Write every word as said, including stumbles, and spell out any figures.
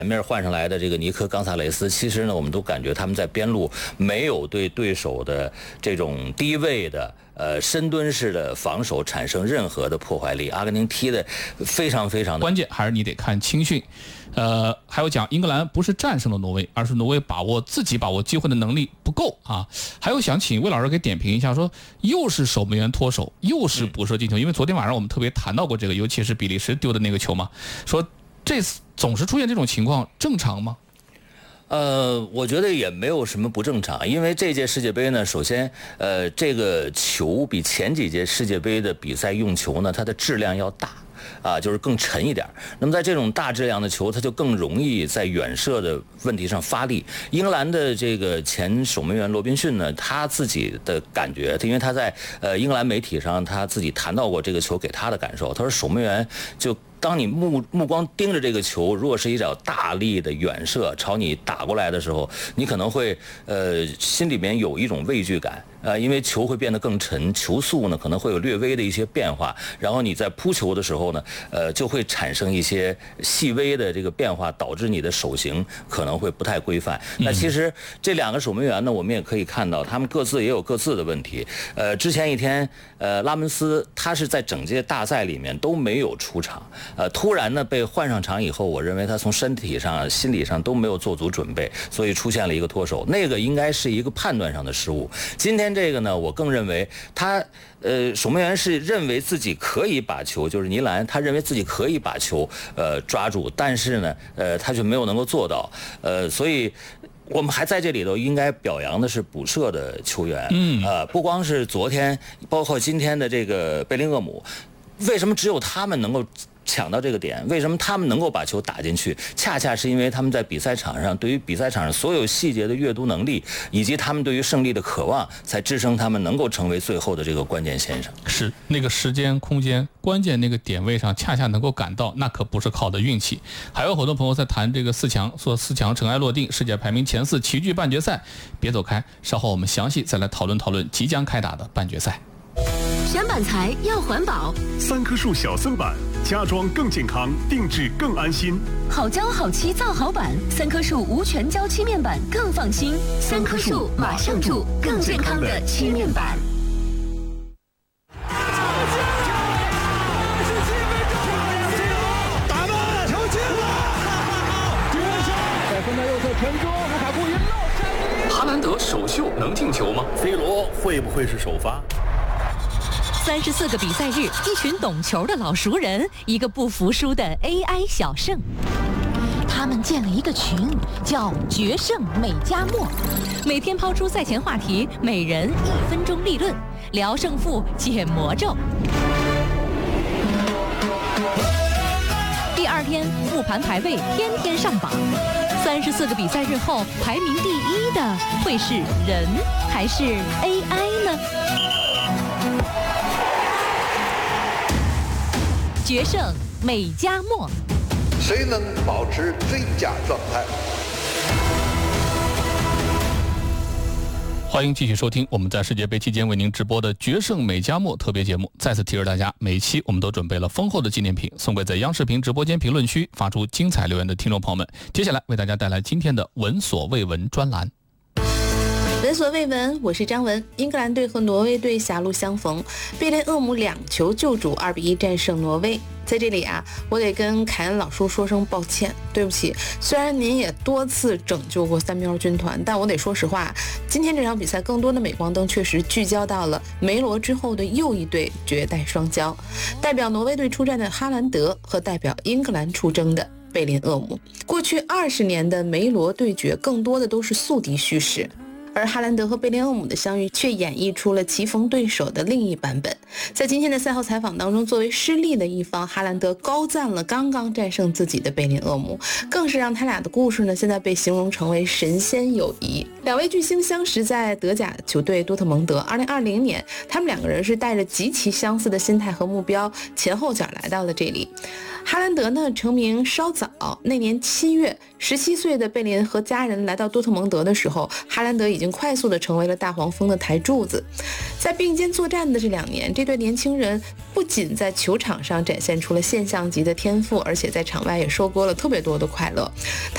前面换上来的这个尼科冈萨雷斯，其实呢，我们都感觉他们在边路没有对对手的这种低位的呃深蹲式的防守产生任何的破坏力。阿根廷踢的非常非常的关键，还是你得看青训。呃，还有讲英格兰不是战胜了挪威，而是挪威把握自己把握机会的能力不够啊。还有想请魏老师给点评一下，说又是守门员脱手，又是补射进球，因为昨天晚上我们特别谈到过这个，尤其是比利时丢的那个球嘛，说这次总是出现这种情况，正常吗？ 呃，我觉得也没有什么不正常，因为这届世界杯呢，首先，呃，这个球比前几届世界杯的比赛用球呢，它的质量要大。啊，就是更沉一点。那么在这种大质量的球，它就更容易在远射的问题上发力。英格兰的这个前守门员罗宾逊呢，他自己的感觉，因为他在呃英格兰媒体上他自己谈到过这个球给他的感受，他说守门员就。当你目目光盯着这个球，如果是一脚大力的远射朝你打过来的时候，你可能会呃心里面有一种畏惧感，呃，因为球会变得更沉，球速呢可能会有略微的一些变化，然后你在扑球的时候呢，呃，就会产生一些细微的这个变化，导致你的手型可能会不太规范。那其实这两个守门员呢，我们也可以看到，他们各自也有各自的问题。呃，之前一天，呃，拉门斯他是在整届大赛里面都没有出场。呃，突然呢被换上场以后，我认为他从身体上、心理上都没有做足准备，所以出现了一个脱手，那个应该是一个判断上的失误。今天这个呢，我更认为他呃守门员是认为自己可以把球，就是尼兰，他认为自己可以把球呃抓住，但是呢，呃他却没有能够做到，呃，所以。我们还在这里头应该表扬的是补射的球员，嗯，呃，不光是昨天，包括今天的这个贝林厄姆，为什么只有他们能够抢到这个点？为什么他们能够把球打进去？恰恰是因为他们在比赛场上对于比赛场上所有细节的阅读能力，以及他们对于胜利的渴望，才支撑他们能够成为最后的这个关键先生。 是那个时间、空间、关键那个点位上，恰恰能够赶到，那可不是靠的运气。还有很多朋友在谈这个四强，说四强尘埃落定，世界排名前四齐聚半决赛。别走开，稍后我们详细再来讨论讨论即将开打的半决赛。 选板材要环保， 三棵树小森板，家装更健康，定制更安心。 好胶好漆造好板，三棵树无全胶漆面板更放心。三棵树马上住更健康的漆面板。 打门，球进了！绝杀！在分的右侧传中，卢卡库一漏。 哈兰德首秀能进球吗 ？C 罗会不会是首发？ 三十四个比赛日，一群懂球的老熟人，一个不服输的 A I 小胜。他们建了一个群，叫“决胜美加墨”，每天抛出赛前话题，每人一分钟立论，聊胜负，解魔咒。第二天复盘排位，天天上榜。三十四个比赛日后，排名第一的会是人还是 A I 呢？决胜美加墨， 谁能保持最佳状态？ 欢迎继续收听我们在世界杯期间为您直播的决胜美加墨特别节目。再次提示大家，每期我们都准备了丰厚的纪念品，送给在央视频直播间评论区发出精彩留言的听众朋友们。接下来为大家带来今天的闻所未闻专栏。 闻所未闻，我是张文。英格兰队和挪威队狭路相逢，贝林厄姆两球救主，二比一战胜挪威。在这里啊，我得跟凯恩老叔说声抱歉，对不起。虽然您也多次拯救过三喵军团，但我得说实话，今天这场比赛更多的镁光灯确实聚焦到了梅罗之后的又一对绝代双骄，代表挪威队出战的哈兰德和代表英格兰出征的贝林厄姆。过去二十年的梅罗对决，更多的都是宿敌叙事。而哈兰德和贝林厄姆的相遇却演绎出了棋逢对手的另一版本。在今天的赛后采访当中，作为失利的一方，哈兰德高赞了刚刚战胜自己的贝林厄姆，更是让他俩的故事呢现在被形容成为神仙友谊。两位巨星相识在德甲球队多特蒙德，二零二零年他们两个人是带着极其相似的心态和目标，前后脚来到了这里。哈兰德呢成名稍早，那年七月，十七岁的贝林和家人来到多特蒙德的时候，哈兰德已经快速的成为了大黄蜂的台柱子。在并肩作战的这两年，这对年轻人不仅在球场上展现出了现象级的天赋，而且在场外也收获了特别多的快乐。他